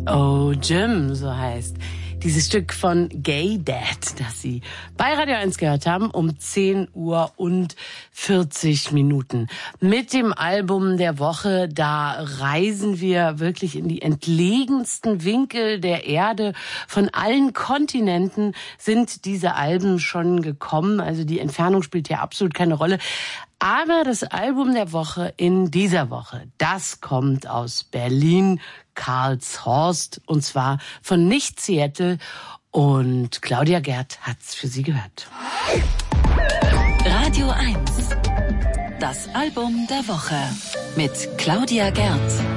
Oh Jim, so heißt dieses Stück von Gay Dad, das Sie bei Radio 1 gehört haben, um 10 Uhr und 40 Minuten. Mit dem Album der Woche, da reisen wir wirklich in die entlegensten Winkel der Erde. Von allen Kontinenten sind diese Alben schon gekommen. Also die Entfernung spielt hier absolut keine Rolle. Aber das Album der Woche in dieser Woche, das kommt aus Berlin, Karlshorst, und zwar von Nicht Seattle. Und Claudia Gerd hat's für Sie gehört. Radio 1, das Album der Woche mit Claudia Gerd.